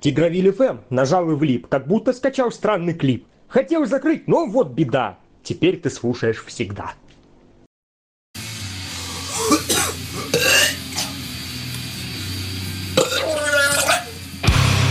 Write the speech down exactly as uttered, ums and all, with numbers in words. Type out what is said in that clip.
Тигровиль эф эм нажал и влип, как будто скачал странный клип. Хотел закрыть, но вот беда. Теперь ты слушаешь всегда.